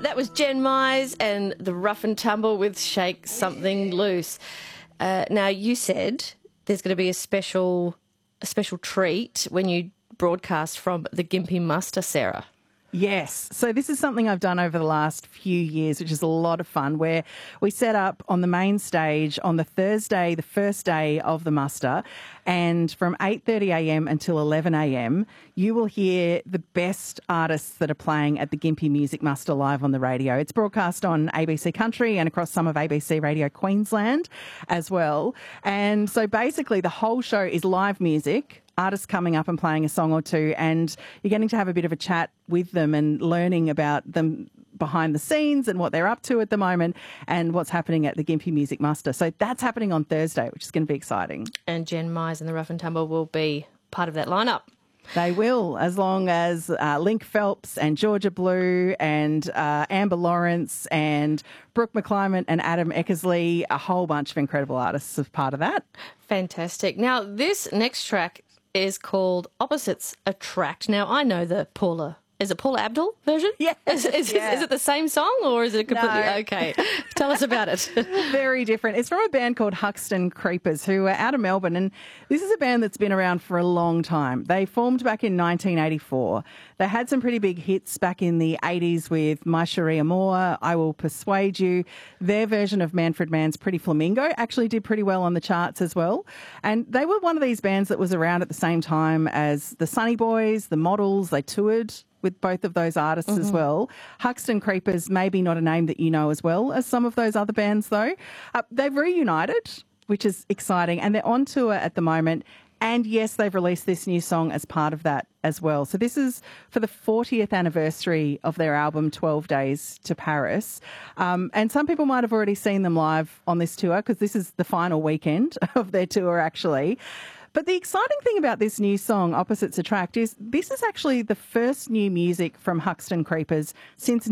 That was Jen Mize and the Rough and Tumble with Shake Something Loose. Now, you said there's going to be a special treat when you broadcast from the Gympie Muster, Sarah. Yes. So this is something I've done over the last few years, which is a lot of fun, where we set up on the main stage on the Thursday, the first day of the muster, and from 8:30am until 11am, you will hear the best artists that are playing at the Gympie Music Muster live on the radio. It's broadcast on ABC Country and across some of ABC Radio Queensland as well. And so basically the whole show is live music, artists coming up and playing a song or two, and you're getting to have a bit of a chat with them and learning about them behind the scenes and what they're up to at the moment and what's happening at the Gympie Music Muster. So that's happening on Thursday, which is going to be exciting. And Jen Mize and the Rough and Tumble will be part of that lineup. They will, as long as Link Phelps and Georgia Blue and Amber Lawrence and Brooke McClymont and Adam Eckersley, a whole bunch of incredible artists as part of that. Fantastic. Now, this next track is called Opposites Attract. Now, I know the Paula... Is it Paula Abdul version? Yeah. Is it the same song or is it completely... No. Okay. Tell us about it. Very different. It's from a band called Huxton Creepers, who are out of Melbourne, and this is a band that's been around for a long time. They formed back in 1984. They had some pretty big hits back in the 80s with My Cherie Amour, I Will Persuade You. Their version of Manfred Mann's Pretty Flamingo actually did pretty well on the charts as well. And they were one of these bands that was around at the same time as the Sunny Boys, the Models. They toured with both of those artists as well. Huxton Creepers, maybe not a name that you know as well as some of those other bands, though. They've reunited, which is exciting, and they're on tour at the moment. And yes, they've released this new song as part of that as well. So this is for the 40th anniversary of their album, 12 Days to Paris. And some people might have already seen them live on this tour because this is the final weekend of their tour, actually. But the exciting thing about this new song, Opposites Attract, is this is actually the first new music from Huxton Creepers since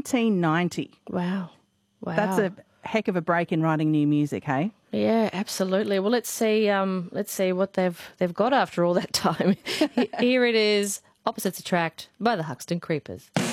1990. Wow. That's a heck of a break in writing new music, hey? Yeah, absolutely. Well, let's see what they've got after all that time. Here it is, Opposites Attract by the Huxton Creepers.